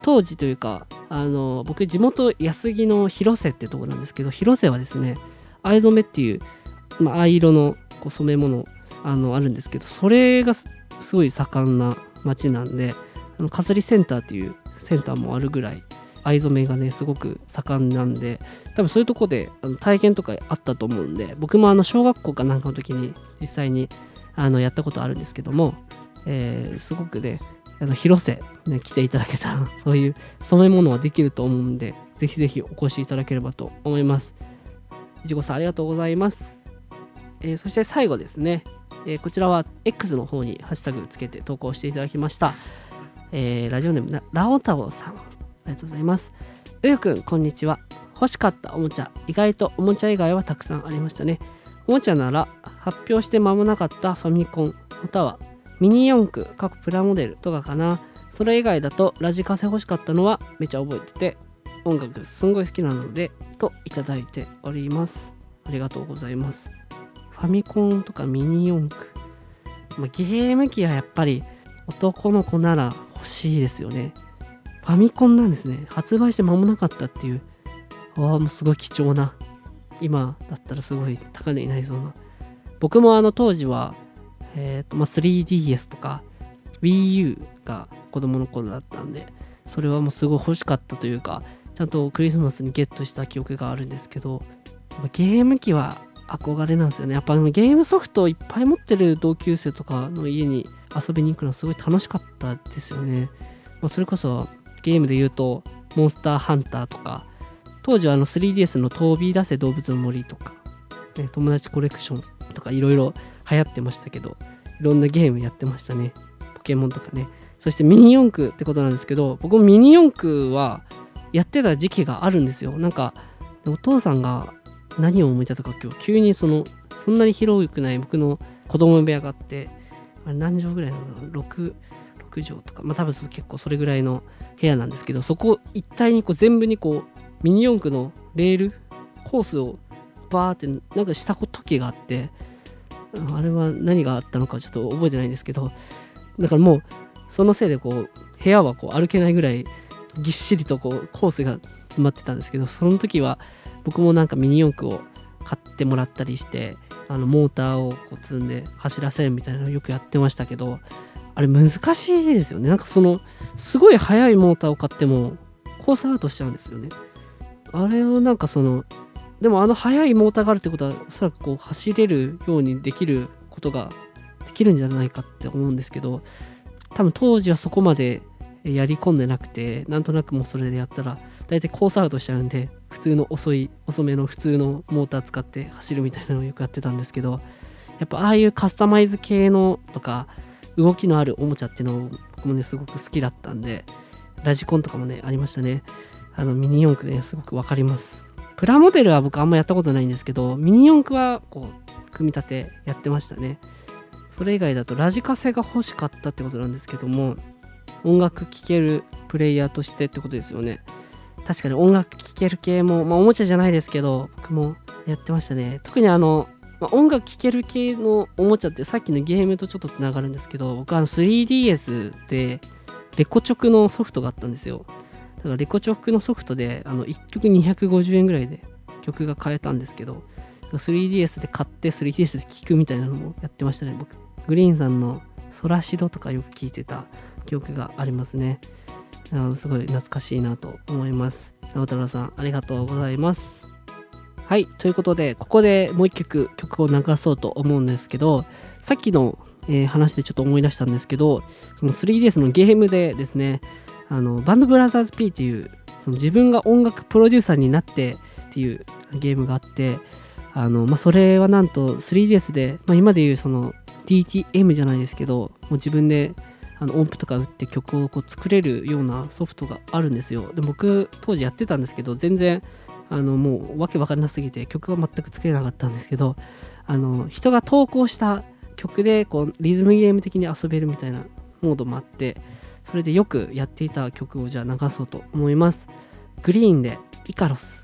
当時というか、僕地元安来の広瀬ってとこなんですけど、広瀬はですね、藍染めっていう、藍色のこう染め物あるんですけど、それがすごい盛んな町なんで、飾りセンターっていうセンターもあるぐらい藍染めがねすごく盛んなんで、多分そういうとこで体験とかあったと思うんで、僕も小学校かなんかの時に実際にやったことあるんですけども、すごくね広瀬、ね、来ていただけたらそういう染め物はできると思うんで、ぜひぜひお越しいただければと思います。いちごさんありがとうございます。そして最後ですね、こちらは X の方にハッシュタグつけて投稿していただきました。ラジオネームラオタオさん、ありがとうございます。うよくんこんにちは。欲しかったおもちゃ、意外とおもちゃ以外はたくさんありましたね。おもちゃなら発表して間もなかったファミコンまたはミニ四駆各プラモデルとかかな。それ以外だとラジカセ欲しかったのはめちゃ覚えてて、音楽すんごい好きなのでといただいております。ありがとうございます。ファミコンとかミニ四駆、ゲーム機はやっぱり男の子なら欲しいですよね。ファミコンなんですね。発売して間もなかったっていう。もうすごい貴重な。今だったらすごい高値になりそうな。僕も当時は、3DS とか Wii U が子供の頃だったんで、それはもうすごい欲しかったというか、ちゃんとクリスマスにゲットした記憶があるんですけど、ゲーム機は憧れなんですよね。やっぱゲームソフトをいっぱい持ってる同級生とかの家に遊びに行くのすごい楽しかったですよね。それこそゲームで言うとモンスターハンターとか、当時は3DS の飛び出せ動物の森とか、ね、友達コレクションとかいろいろ流行ってましたけど、いろんなゲームやってましたね。ポケモンとかね。そしてミニ四駆ってことなんですけど、僕もミニ四駆はやってた時期があるんですよ。なんかお父さんが何を思い立ったか、今日急にそんなに広くない僕の子供部屋があって、何畳ぐらいなの 6畳とか、多分結構それぐらいの部屋なんですけど、そこ一体に全部にミニ四駆のレールコースをバーってなんかした時があって、あれは何があったのかちょっと覚えてないんですけど、だからもうそのせいで部屋は歩けないぐらいぎっしりとコースが詰まってたんですけど、その時は僕もなんかミニ四駆を買ってもらったりして、モーターを積んで走らせるみたいなのをよくやってましたけど、あれ難しいですよね。なんかすごい速いモーターを買ってもコースアウトしちゃうんですよね。あれをなんかでも速いモーターがあるってことは、おそらく走れるようにできることができるんじゃないかって思うんですけど、多分当時はそこまでやり込んでなくて、なんとなくもうそれでやったら大体コースアウトしちゃうんで、普通の遅めの普通のモーター使って走るみたいなのをよくやってたんですけど、やっぱああいうカスタマイズ系のとか動きのあるおもちゃっていうのを僕もねすごく好きだったんで、ラジコンとかもねありましたね。ミニ四駆ねすごくわかります。プラモデルは僕あんまやったことないんですけど、ミニ四駆は組み立てやってましたね。それ以外だとラジカセが欲しかったってことなんですけども、音楽聴けるプレイヤーとしてってことですよね。確かに音楽聴ける系も、おもちゃじゃないですけど僕もやってましたね。特に音楽聴ける系のおもちゃってさっきのゲームとちょっとつながるんですけど、僕3DS でレコチョクのソフトがあったんですよ。だからレコチョクのソフトで1曲250円ぐらいで曲が買えたんですけど、3DS で買って 3DS で聴くみたいなのもやってましたね。僕グリーンさんのソラシドとかよく聴いてた記憶がありますね。すごい懐かしいなと思います。直太朗さんありがとうございます。はい、ということでここでもう一曲を流そうと思うんですけど、さっきの、話でちょっと思い出したんですけど、その 3DS のゲームでですね、バンドブラザーズ P っていう自分が音楽プロデューサーになってっていうゲームがあって、それはなんと 3DS で、今でいうDTM じゃないですけど、もう自分で音符とか打って曲を作れるようなソフトがあるんですよ。で僕当時やってたんですけど、全然もうわけわかんなすぎて曲が全く作れなかったんですけど、人が投稿した曲でリズムゲーム的に遊べるみたいなモードもあって、それでよくやっていた曲をじゃあ流そうと思います。グリーンでイカロス。